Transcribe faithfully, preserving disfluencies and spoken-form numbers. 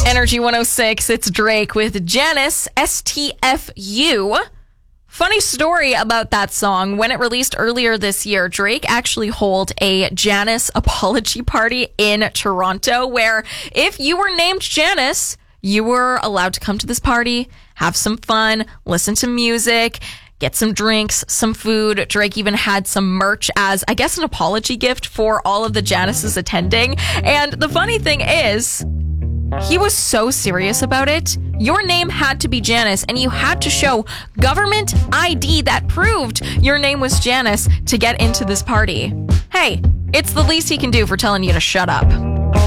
Energy one oh six, it's Drake with Janice, S T F U. Funny story about that song. When it released earlier this year, Drake actually held a Janice apology party in Toronto, where if you were named Janice, you were allowed to come to this party, have some fun, listen to music, get some drinks, some food. Drake even had some merch as, I guess, an apology gift for all of the Janices attending. And the funny thing is, he was so serious about it. Your name had to be Janice, and you had to show government I D that proved your name was Janice to get into this party. Hey, it's the least he can do for telling you to shut up.